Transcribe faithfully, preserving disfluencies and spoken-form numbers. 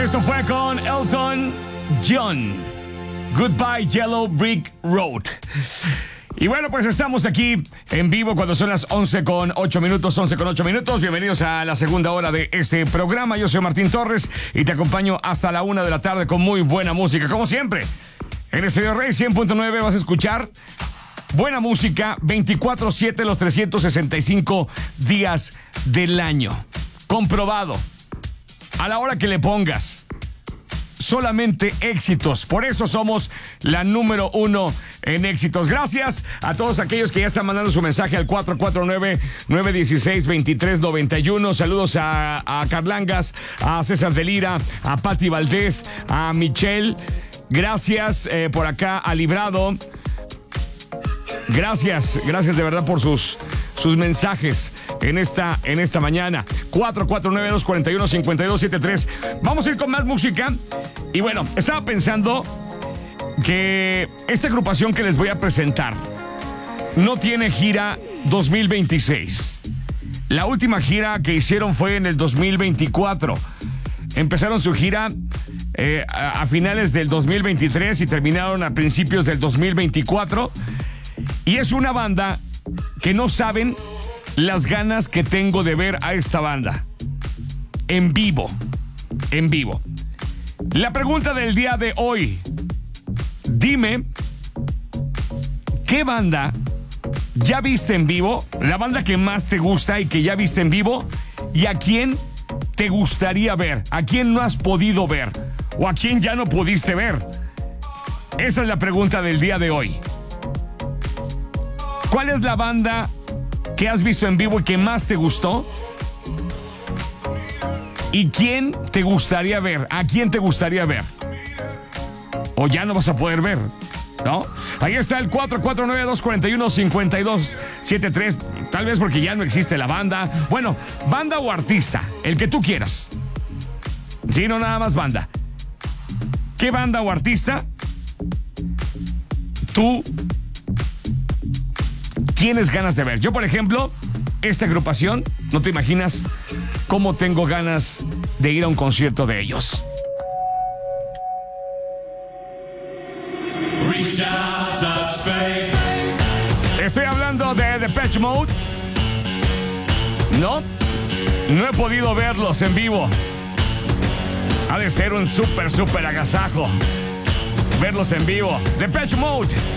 Esto fue con Elton John. Goodbye Yellow Brick Road. Y bueno, pues estamos aquí en vivo cuando son las once con ocho minutos, once con ocho minutos. Bienvenidos a la segunda hora de este programa. Yo soy Martín Torres y te acompaño hasta la una de la tarde con muy buena música, como siempre. En Estéreo Rey cien punto nueve vas a escuchar buena música veinticuatro siete los trescientos sesenta y cinco días del año. Comprobado. A la hora que le pongas. Solamente éxitos. Por eso somos la número uno en éxitos. Gracias a todos aquellos que ya están mandando su mensaje al cuatro cuatro nueve, nueve uno seis, dos tres nueve uno. Saludos a, a Carlangas, a César de Lira, a Patti Valdés, a Michelle. Gracias eh, por acá a Librado. Gracias, gracias de verdad por sus, sus mensajes en esta, en esta mañana. cuatro cuatro nueve, dos cuatro uno, cinco dos siete tres. Vamos a ir con más música. Y bueno, estaba pensando que esta agrupación que les voy a presentar no tiene gira dos mil veintiséis. La última gira que hicieron fue en el dos mil veinticuatro. Empezaron su gira eh, a, a finales del dos mil veintitrés y terminaron a principios del dos mil veinticuatro. Y es una banda que no saben las ganas que tengo de ver a esta banda. En vivo. En vivo. La pregunta del día de hoy. Dime, ¿qué banda ya viste en vivo? La banda que más te gusta y que ya viste en vivo. ¿Y a quién te gustaría ver? ¿A quién no has podido ver? ¿O a quién ya no pudiste ver? Esa es la pregunta del día de hoy. ¿Cuál es la banda que has visto en vivo y que más te gustó? ¿Y quién te gustaría ver? ¿A quién te gustaría ver? O ya no vas a poder ver, ¿no? Ahí está el cuatro cuatro nueve, dos cuatro uno, cinco dos siete tres. Tal vez porque ya no existe la banda. Bueno, banda o artista, el que tú quieras. Sí, no nada más banda. ¿Qué banda o artista tú tienes ganas de ver? Yo, por ejemplo, esta agrupación, no te imaginas cómo tengo ganas de ir a un concierto de ellos. Estoy hablando de Depeche Mode. No, no he podido verlos en vivo. Ha de ser un súper, súper agasajo verlos en vivo. Depeche Mode,